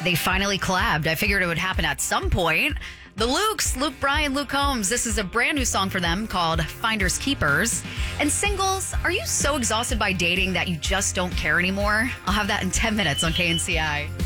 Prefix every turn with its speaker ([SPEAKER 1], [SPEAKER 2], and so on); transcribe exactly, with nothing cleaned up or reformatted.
[SPEAKER 1] they finally collabed. I figured it would happen at some point. The Lukes, Luke Bryan, Luke Combs. This is a brand new song for them called Finders Keepers. And singles, are you so exhausted by dating that you just don't care anymore? I'll have that in ten minutes on K N C I.